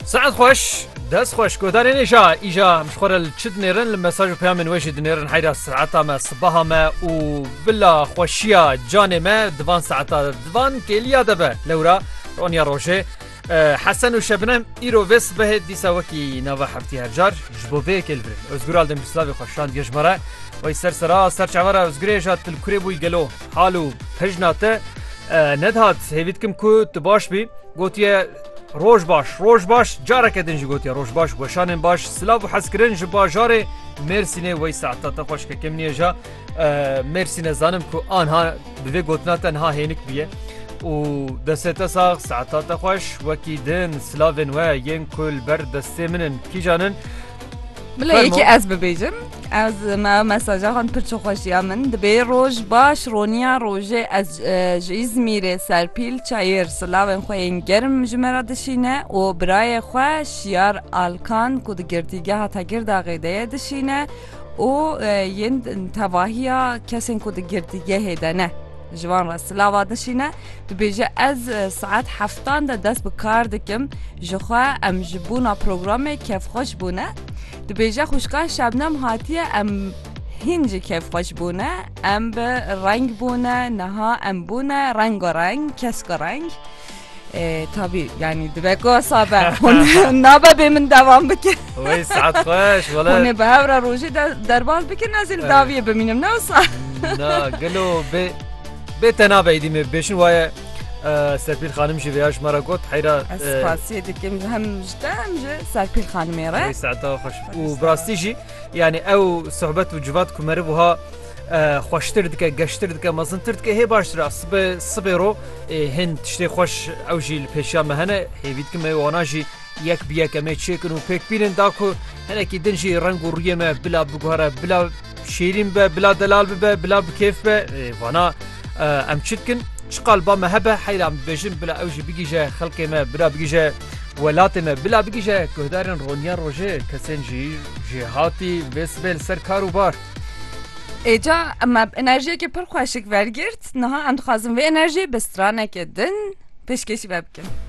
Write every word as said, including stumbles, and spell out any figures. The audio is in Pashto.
سعد خوش دست خوش گودان ایجا ایجا مشخور چد نرن المساج پیام وجه دنرن حیرا ساعتا ما صباح ما و بلا خوشیا جان ما دوان ساعتا دوان کلیا دبه لورا رونیا روشه حسن و شبنم ایرو وس به دیسا وکی نوا حفتی هرجار جبو به کلبر ازگرال دم بسلاوی خوشان دیجمره و سر سرا سر چوارا ازگری جات الکری بوی گلو حالو پجناته ندهات هیوید کم کو تباش بی گوتیه روش باش روش باش جاره کدن جگوتیا روش باش وشان باش سلاو حسکرن جبا جاره مرسینه وی ساعتا خوش که کم نیجا مرسینه زانم کو آنها دوی گوتنا تنها هینک بیه و دسته ساق ساعتا خوش وکی دن سلاوین و ین کل بر دسته منن کی جانن بله یکی از ببیجم از ما مساجا خان پرچو خوشیا من دبی روش باش رونیا روژه از جیز میره سرپیل چایر سلاوین خوین گرم جمرا دشینه و برای خوش یار آلکان کود گردیگه هتا گرد دایه دشینه و ین تواهیا کسین کود گردیگه هیدنه جوان را سلاوا دشینه دبیجه از ساعت هفتان ده دست بکار دکم جخوا ام جبونا پروگرام کف خوش بونه دبیجه خوشکان شبنم هاتیه ام هنجی کف خوش بونه ام به رنگ بونه نها ام بونه رنگ و رنگ کسک و رنگ طبیعی یعنی دبیگو صابه نابه بی من دوام بکن وی ساعت خوش ولی خونه به هورا روشی دربال بکن نازل داویه بمینم نه صا نه گلو به به تنابه ایدیم بشن وای سرپیل خانم جی ویاش مرا گفت حیرا اسپاسیه دیگه هم جدا هم جه سرپیل خانمی را ساعتا خوش و براستی جی یعنی او صحبت و جوات کمره بوها خوشتر دکه گشتر دکه مزنتر دکه هی باشتر صبح صبح رو هند تشتی خوش او جی پیشا مهنه هیوید که میوانا جی یک بیک امی چیکن و پیک بینن داکو هنه کی دنجی رنگ و روی ما بلا بگوهره بلا شیرین به بلا دلال به بلا بکیف به وانا ام چیکن چقال با مهبه حیرام بجن بلا اوجی بگیجه خلق ما بلا بگیجه ولات ما بلا بگیجه گهدارن رونیا روژه کسین جی جهاتی وسبل سر کاروبار ایجا اما انرژی که پر خوشک ورگرد نه هم خواستم و انرژی بسترانه که دن پیشکشی ببکن